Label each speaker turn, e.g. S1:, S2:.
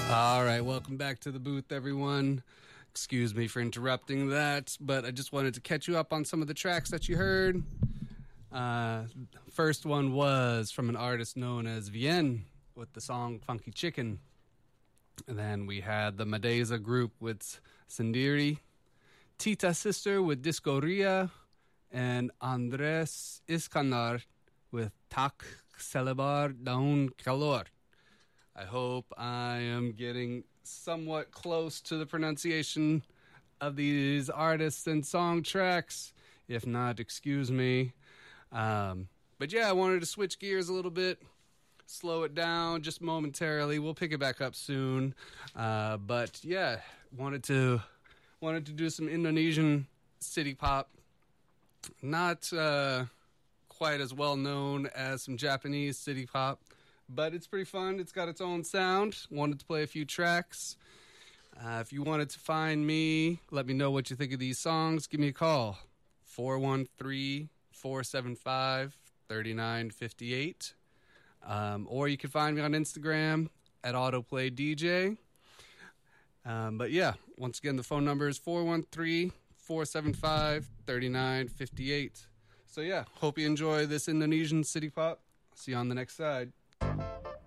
S1: All right, welcome back to the booth, everyone. Excuse me for interrupting that, but I just wanted to catch you up on some of the tracks that you heard. First one was from an artist known as Vienne with the song Funky Chicken. And then we had the Madeza group with Sendiri, Tita Sister with Discoria, and Andres Iskanar with Tak Celebar Daun Calor. I hope I am getting somewhat close to the pronunciation of these artists and song tracks. If not, excuse me. But yeah, I wanted to switch gears a little bit, slow it down just momentarily. We'll pick it back up soon. But yeah, wanted to do some Indonesian city pop. Not quite as well known as some Japanese city pop, but it's pretty fun. It's got its own sound. Wanted to play a few tracks. If you wanted to find me, let me know what you think of these songs. Give me a call, 413-475-3958. Or you can find me on Instagram at AutoplayDJ. But yeah, once again, the phone number is 413-475-3958. So yeah, hope you enjoy this Indonesian city pop. See you on the next side.